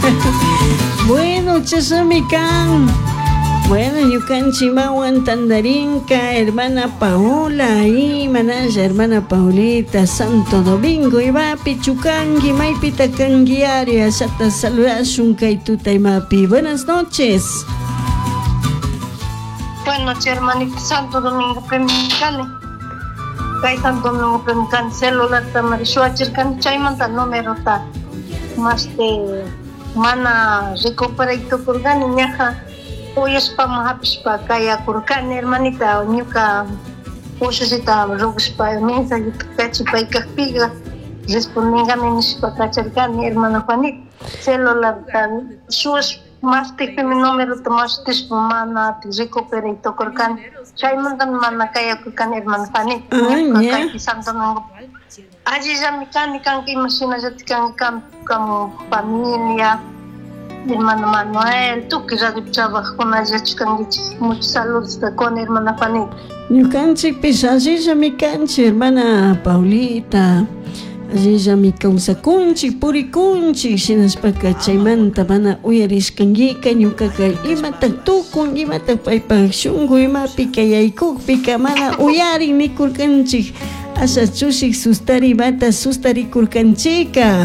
Bueno, chasamikan. Bueno, Yucanchimawan Tandarinca, hermana Paola y manaya, hermana Paulita, Santo Domingo, iba Pichucangi, Maipita Canguiaria, Sata Saludashun, Kaituta y Mapi. Buenas noches. Buenas noches, hermanita. Santo Domingo, Premicane. Kay Santo Domingo, Premicane, celular Tamarishuachir, Canchaimanta, número ta. Más de mana recuperaito Kurgani, ñaja. Oyes pa mahapis pa kaya Kurgani, hermanita, ñuka. Oyesita rogus pa mensaje, kachi pa ikakpiga. Respondingame nispa kachargani, hermana Juanita. Celular tan suas. Más te mi número te más te mana te recuperé to Kurgan chay mandan mana kaya Kurgan hermano Fanny kaya Santo Domingo allí ya mi can que imagina ya te can como familia hermano Manuel tú que ya trabajas con allá chican mucha salud con hermana Fanny yo canchi allí ya mi canchi hermana Paulita. Allí ya mi causa kunchi, puri kunchi, sinas paka chaymanta mana uyariskangica, ñukaka imata tukun, imata paypa shungu, ima pika yaykuk, pika mana uyarin nikurkanchik, asa chusik sustari mata sustari kurkanchika.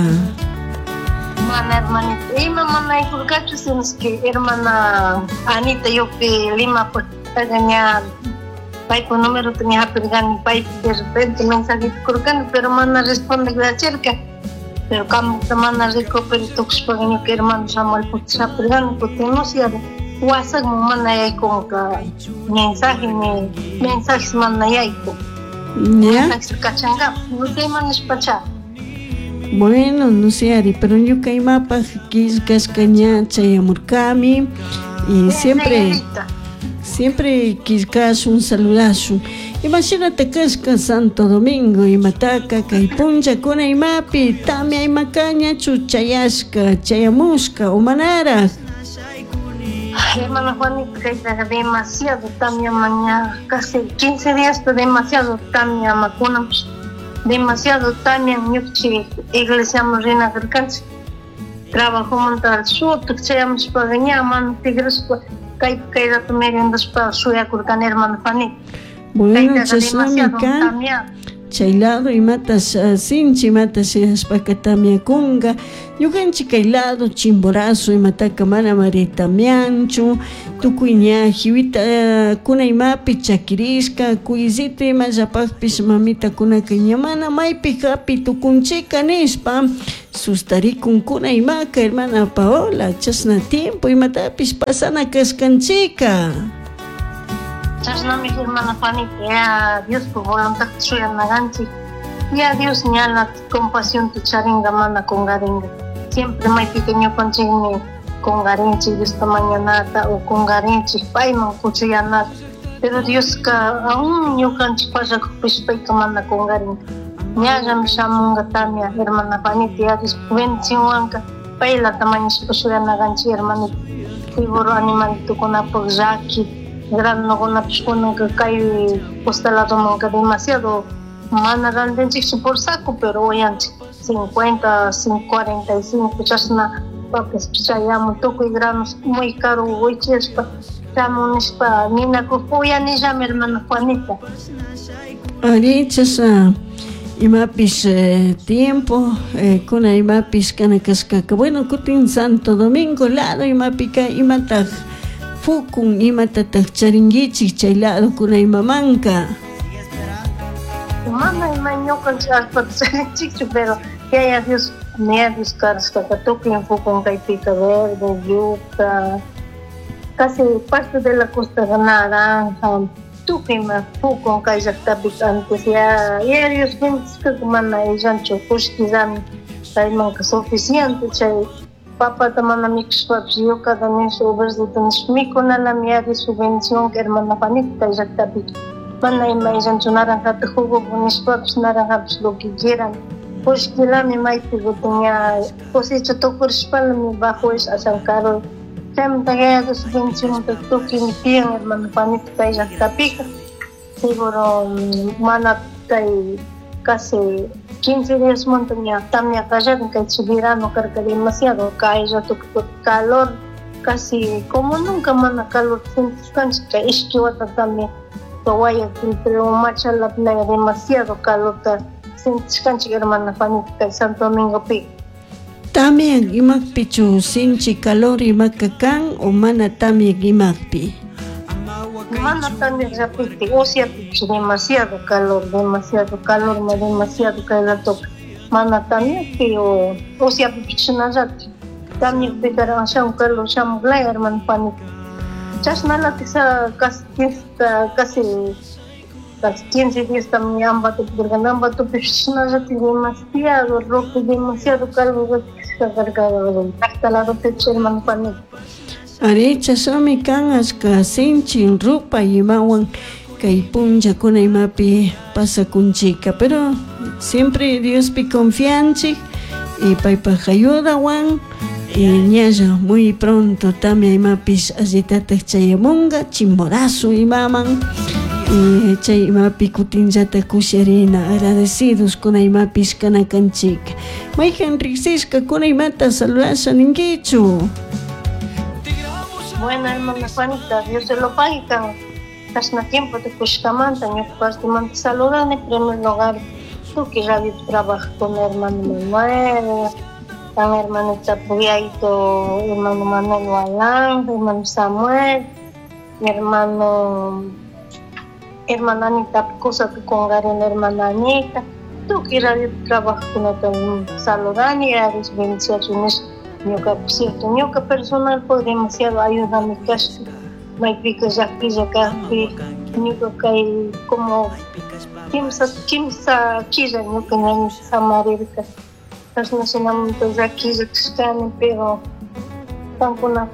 Mana hermanita, ima mana ikurkachu sinas que hermana Anita yopi Lima pues taganya pai por número tenía pergan pai de repente mensaje Kurgan pero mana responde cerca pero como mana recupera tox pagani que hermano Samuel pues pergan porque no se WhatsApp mana hay como mensaje mana hay mensaje cachanga no te manes pacha. Bueno, no sé, Ari, pero yo que mapa quizás caña chayamurkami y siempre quizás un saludazo. Imagínate que es Santo Domingo y Mataca, Caipuncha, Cuna y Mapi, Tamia y Macaña, Chuchayasca, Chayamusca, Humanara. Hermana Juanita, demasiado Tamia mañana, casi 15 días, pero demasiado Tamia Macuna, demasiado Tamia Ñuchi, Iglesia Morena Cercanse. Trabajo montar su, que se llama Spagañaman, Tigres. Kay rato meriendas para suya Kurgan hermano Fanny. Bueno, chasnamica, chaylado y matas sinchi, matas espacatamia kunga, yuganchi caylado, chimborazo y mataca mana marita miancho, tu cuña, jivita, kuna y mapi, chaquirisca, cuizito y mazapapis mamita kuna cañamana, maipi happy, tu cunchica nispa. Sustari con Kuna y Maca, hermana Paola, chasna tiempo y matapis pasana cascanchica. Chasna mi hermana Fanny, ya Dios por voluntad suya naganchi, ya Dios ni a la compasión tu charinga mana con garinga. Siempre muy pequeño conchini con garinchi esta mañana o con garinchi, paiman cuchillanat. Pero Dios que aún yo canchi pasa pues paika mana con garinga. Nyajam shamunga tamia hermana Paniti aris benziwanka paila tamani spasura naganchi hermana figuro animalito con apogzaki gran no con apskuna que kai postalado manca demasiado mana randenchi por saco pero oyanchi 50 45 chasna papes chayamo toco y granos muy caro oiches pa chamones pa nina ko oyani jam hermana Juanita arichasa Imapis tiempo, con Imapis canacascaca. Bueno, Cutin Santo Domingo, lado Imapica, Imataj, Fukun, Imatatach Charingichi, Chaylado, con Imamanca. Mana Imaño con Charingichi, pero que haya Dios, me ha descargado, toque en Fukun, Caipica Verde, Yuca, casi parte de la Costa Naranja. Tu que me fui con Kaiser Tabit antes ya ellos gente que mana ellos chocosquizan hay manca suficiente chay papa tamana mix paps yo cada mes obras de transmi con la mía de subvención que hermana Panita Kaiser Tabit mana imagine naranja te jugo con mis paps naranja lo que quieran pues que la mi mai tenía cosecha todo por espalda mi bajo es a San Carlos. Siempre que subvención de toque mi tía, hermano Panita, Kaiser Tapica. Seguro, mana, casi 15 días montaña, también callado, que el verano carga demasiado, cae ya tu calor, casi como nunca mana calor, sientes cancha, es que otra también, todavía pero marcha la playa demasiado calor, sientes cancha hermana Juanita, Santo Domingo Pi. También imak pichu sinchi calor imak kakang o mana también imak pi. Mana también repite, o sea, demasiado calor, demasiado calor, mana también, pero, o sea, nada, también pegar a un calor, sham glay, hermano Juanita. Ya nada que sea casi 15 días también ambas nada demasiado rojo, demasiado calor, cargado, hasta la rotecha, hermano Juanita. Arecha somi kan aska sinchin rupa imawan kay punja kuna imapi pasa kunchika, pero siempre Dios pi confianchi y paipa ayudawan y ñalla muy pronto también imapis azitata chayamunga chimborazo imaman y chay imapi kutinjata kusharina agradecidos kuna imapis kana kanchika maykan riksishka kuna imata saludasa ninguichu. Bueno, hermana Juanita, Dios se lo pague, hasta tiempo de Cushcamanta, yo parte manta saludar en primer lugar, tú que ya trabajas con hermano Manuel, con hermanita Puyaito, hermano Manuel Walán, hermano Samuel, hermana Anita, cosa que con Garen, hermana Anita, tú que ya trabajas con otro saludar y a las bendiciones. Ñuka personal por demasiado ayuda a mi casa. Me pica ya casi ñuka cae como kimsa quilla ñuka ñani samarerka. Las nacionalmente ya quilla que pero cancuna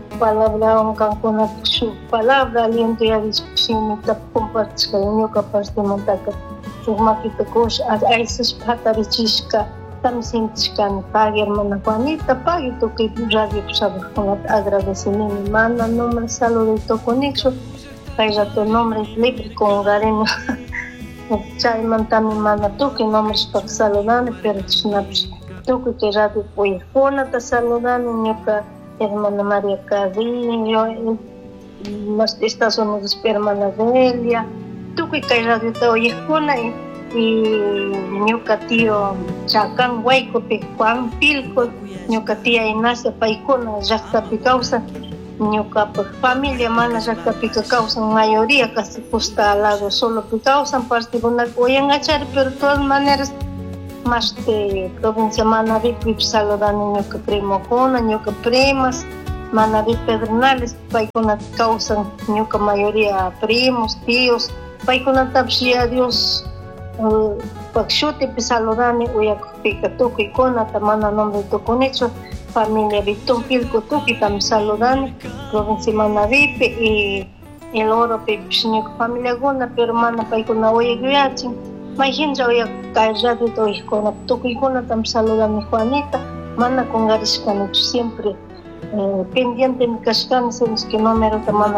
su palabra aliento y a discusión y compartir con ñuka parte montaca. Su maquita cosa a esas patarichishka. Tam sintiskan pague hermana Juanita, pague tu que radio sabe con agradecimiento, manda nombre saludito conexo, paga tu nombre libre con Gareno, chay mantami manda tu que nombre para saludar, pero tu que radio pues pona ta saludar, ñuka hermana María Carrillo, los Estados Unidos hermana Delia, tu que radio te oye pona y ñuka tío Chacán Huaycopi Juan Pilco, ñuka tía Ignacia Paicona, Jactapi causa, ñuka familia mana Jactapi causan mayoría casi puesta al lado solo pi causan parte de una oyen achar, pero de todas maneras más de provincia Manaví saludando ñuka primo Cona, ñuka primas, Manaví Pedernales, Paicona causan ñuka mayoría primos, tíos, Paicona tapsia Dios Pakshuti pisaludani uyakupika tukuy kuna tamana nombre tukunecho familia Vitón Pilco tuki tam saludani provincia Manavipe y el oro pipishnik familia guna pero mana paikuna uyakuyachin mayhinja uyakayllati tuykuna tukuy kuna tam saludani Juanita mana kungarishkanichu siempre pendiente mi kashkani senos que número tamana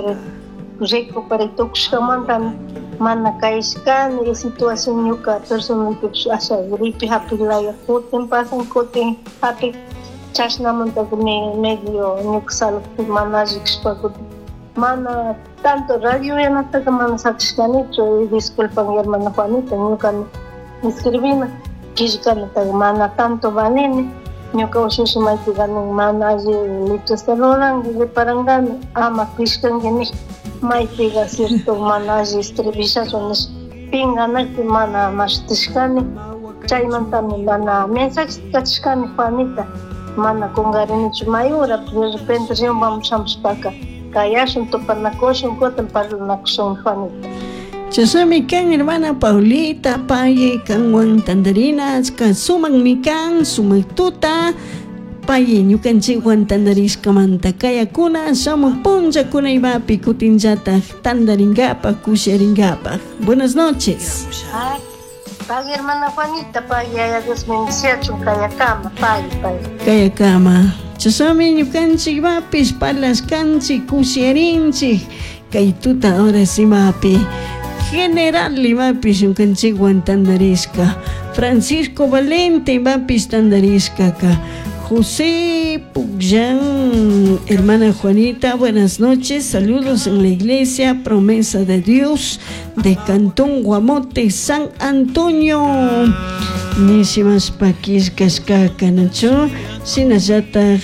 recuperé tukushkamantami mana kaishkan y situación ñuka personal asa gripe hapilaya kuten pasan kuten hapi chashnamanta medio ñuka salud mana jikshpakut mana tanto radio yanataka mana sakishkanichu y disculpan hermana Juanita ñuka escribina kishkanata mana tanto valene ñuka ushushmaytiganin mana alli lichasalorangi reparangani ama kishkangani Maipiga cierto mana distribuciones pinganaki mana mashtishkani chaymantami mana mensajes kachishkani Juanita mana kungarinichu mayura de repente vamos paka kayashun topanakoshun kotan parlanakushun Juanita. Chasami kan hermana Paulita paye kan wan tandarinas kan sumang mikan sumang tuta paye ñukanchik wan tandarisqa manta kayakuna somos puncha kuna imapi kutinllata tandaringapa kusharingapa. Buenas noches. Pague hermana Juanita, pague a 2018 kayakama, pague. Kayakama. Chasami ñukanchik imapis palaskanchik kusharinchik kay tuta horas imapi General imapis ñukanchikwan tandarisqa, Francisco Valente imapis tandarisqa ka, José Pugyan, hermana Juanita, buenas noches, saludos en la iglesia Promesa de Dios de Cantón Guamote, San Antonio. Nísimas paquiscas cacanacho, sinayata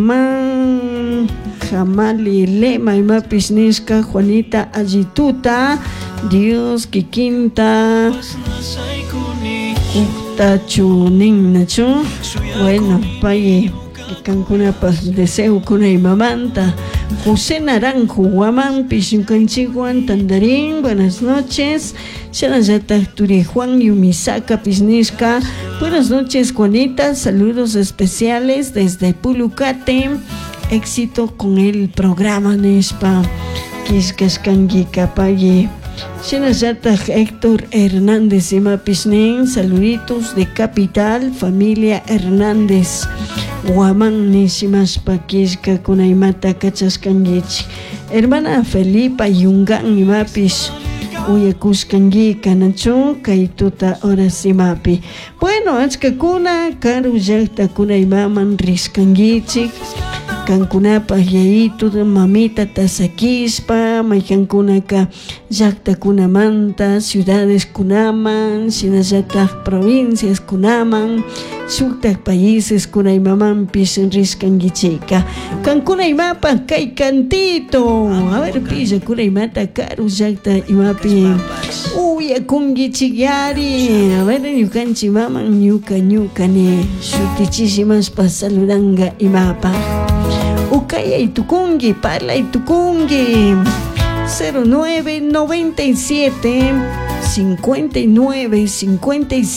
jamali lema imapis nisca Juanita Allituta, Dios kikinta Tachunin nacho. Bueno, paye cancuna pas deseo kuna imamanta. José Naranjo Guamán Pishuncanchiguan Tandarín, buenas noches. Shanayata Turi Juan Yumisaka Pisnisca, buenas noches Juanita, saludos especiales desde Pulucate. Éxito con el programa Nespa Quiscascanguica paye. Shanayata Héctor Hernández Imapisnin, saluditos de Capital, familia Hernández. Guamán Nisimas Paquisca Kunaimata Cachascanguich. Hermana Felipa Yungan Imapis Uyacuscanguica Nacho Kaituta Horas Imapi. Bueno, Achkakuna Karu Yakta Kunaimaman Riscanguichik. Cankunapa yaitu mamita tasakispa maykankunaka llaqta kunamanta ciudades kunaman shinallata provincias kunaman suktak países kunaymamanpis riskangichika kankunaymapa kay cantito a ver pilla kunaymata karu llaqta imapi uyakungichik a ver ñukanchimaman ñukani shutichisimaspa saludanga imapa Ukaya Itukungi, Parla Itukungi 0997 59 57